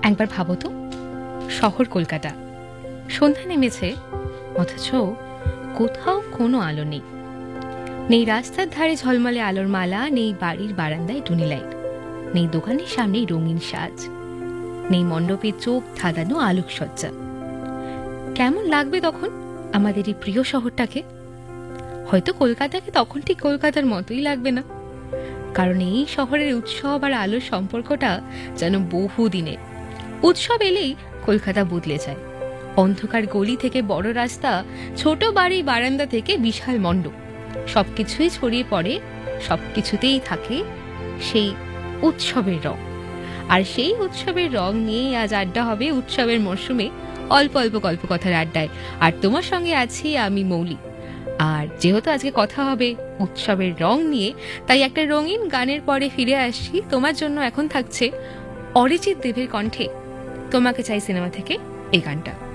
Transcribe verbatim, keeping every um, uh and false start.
একবার ভাবো তো, শহর কলকাতা, সন্ধ্যা নেমেছে, অথচ কোথাও কোনো আলো নেই। নেই রাস্তার ধারে ঝলমলে আলোর মালা, নেই বাড়ির বারান্দায় টুনি লাইট, নেই দোকানের সামনে রঙিন সাজ, নেই মণ্ডপে চোখ ধাঁধানো আলোকসজ্জা। কেমন লাগবে তখন আমাদের এই প্রিয় শহরটাকে? হয়তো কলকাতাকে তখন ঠিক কলকাতার মতোই লাগবে না, কারণ এই শহরের উৎসব আর আলোর সম্পর্কটা যেন বহু দিনের। উৎসব এলেই কলকাতা বদলে যায়। অন্ধকার গলি থেকে বড় রাস্তা, ছোট বাড়ি বারান্দা থেকে বিশাল মণ্ডপ, সবকিছুই ছড়িয়ে পড়ে, সবকিছুতেই থাকে সেই উৎসবের রং। আর সেই উৎসবের রং নিয়ে আজ আড্ডা হবে উৎসবের মরশুমে অল্প অল্প গল্প কথার আড্ডায়। আর তোমার সঙ্গে আছি আমি মৌলি। আর যেহেতু আজকে কথা হবে উৎসবের রং নিয়ে, তাই একটা রঙিন গানের পরে ফিরে আসছি। তোমার জন্য এখন থাকছে অরিজিৎ দেবের কণ্ঠে তোমাকে চাই সিনেমা থেকে এই গানটা।